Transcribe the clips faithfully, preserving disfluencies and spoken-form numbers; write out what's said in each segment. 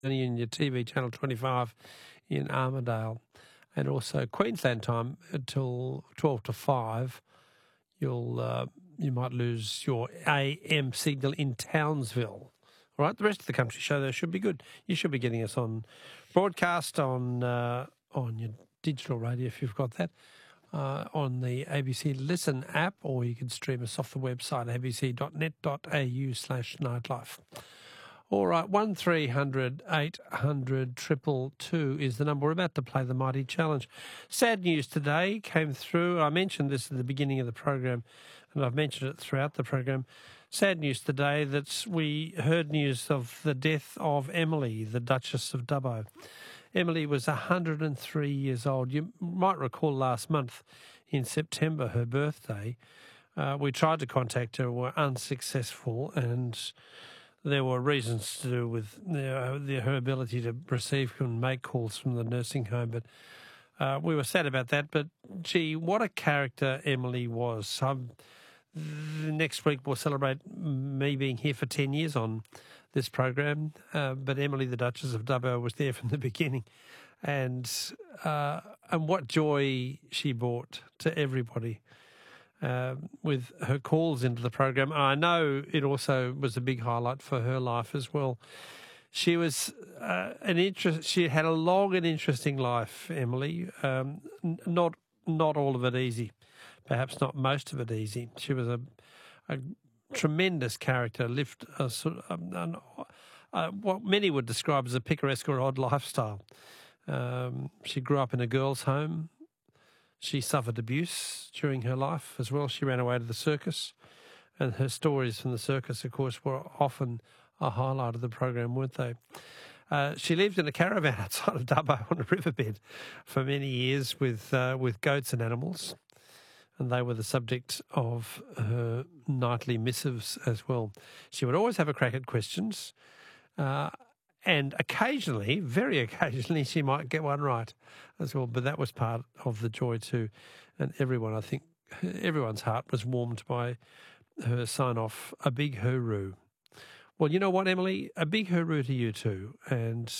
in your T V channel twenty-five in Armidale, and also Queensland time until twelve to five. You'll uh, you might lose your A M signal in Townsville. All right, the rest of the country show there should be good. You should be getting us on broadcast on uh, on your digital radio if you've got that, uh, on the A B C Listen app, or you can stream us off the website a b c dot net dot a u slash nightlife. All right, one three hundred eight hundred two two is the number. We're about to play the Mighty Challenge. Sad news today came through. I mentioned this at the beginning of the program, and I've mentioned it throughout the program. Sad news today that we heard news of the death of Emily, the Duchess of Dubbo. Emily was one hundred three years old. You might recall last month in September, her birthday, uh, we tried to contact her, were unsuccessful, and there were reasons to do with uh, the, her ability to receive and make calls from the nursing home, but uh, we were sad about that. But, gee, what a character Emily was. Um, next week we'll celebrate me being here for ten years on this program, uh, but Emily, the Duchess of Dubbo, was there from the beginning, and uh, and what joy she brought to everybody. Uh, with her calls into the program. I know it also was a big highlight for her life as well. She was uh, an interest. She had a long and interesting life, Emily. Um, n- not not all of it easy, perhaps not most of it easy. She was a, a tremendous character. Lived a sort of, um, an, uh, what many would describe as a picaresque or odd lifestyle. Um, she grew up in a girls' home. She suffered abuse during her life as well. She ran away to the circus, and her stories from the circus, of course, were often a highlight of the program, weren't they? Uh, she lived in a caravan outside of Dubbo on a riverbed for many years with uh, with goats and animals, and they were the subject of her nightly missives as well. She would always have a crack at questions, uh, and occasionally, very occasionally, she might get one right as well. But that was part of the joy too. And everyone, I think, everyone's heart was warmed by her sign-off, a big hooroo. Well, you know what, Emily? A big hooroo to you too. And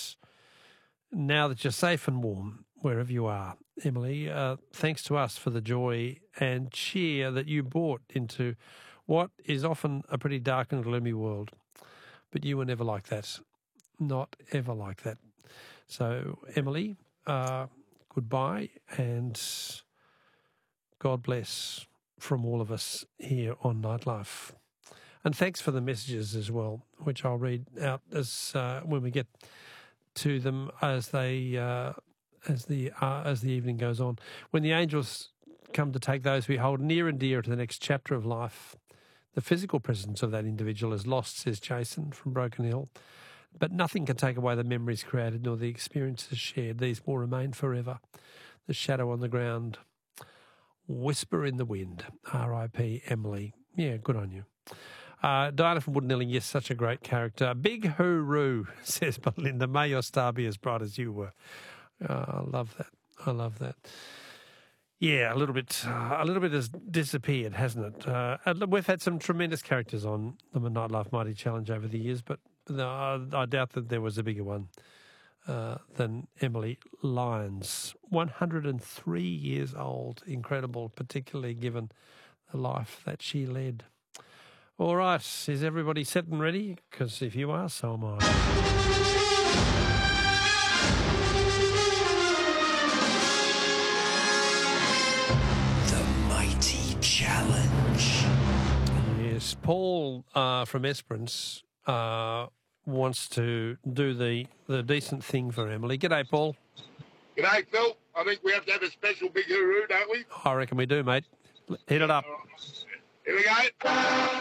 now that you're safe and warm, wherever you are, Emily, uh, thanks to us for the joy and cheer that you brought into what is often a pretty dark and gloomy world. But you were never like that. Not ever like that. So, Emily, uh, goodbye, and God bless from all of us here on Nightlife. And thanks for the messages as well, which I'll read out as uh, when we get to them as they uh, as the uh, as the evening goes on. When the angels come to take those we hold near and dear to the next chapter of life, the physical presence of that individual is lost, says Jason from Broken Hill. But nothing can take away the memories created nor the experiences shared. These will remain forever. The shadow on the ground, whisper in the wind. R I P Emily. Yeah, good on you. Uh, Diana from Woodnilling, yes, such a great character. Big hooroo, says Belinda. May your star be as bright as you were. Uh, I love that. I love that. Yeah, a little bit, uh, a little bit has disappeared, hasn't it? Uh, we've had some tremendous characters on the Nightlife Mighty Challenge over the years, but no, I doubt that there was a bigger one uh, than Emily Lyons. one hundred three years old. Incredible, particularly given the life that she led. All right, is everybody set and ready? Because if you are, so am I. The Mighty Challenge. Yes, Paul uh, from Esperance uh, wants to do the, the decent thing for Emily. G'day, Paul. G'day, Phil. I think we have to have a special big hooroo, don't we? I reckon we do, mate. Hit it up. Here we go.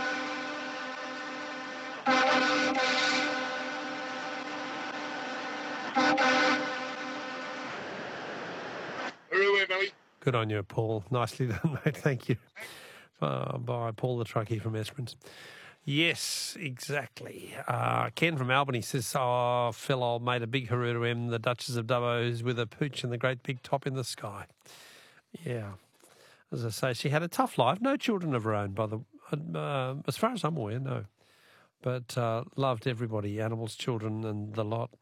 Hooroo, Emily. Good on you, Paul. Nicely done, mate. Thank you. Uh, by Paul the Truckie from Esperance. Yes, exactly. Uh, Ken from Albany says, oh, Phil, old mate, a big hooroo to him, the Duchess of Dubbo with a pooch and the great big top in the sky. Yeah. As I say, she had a tough life. No children of her own, by the uh, as far as I'm aware, no. But uh, loved everybody, animals, children, and the lot.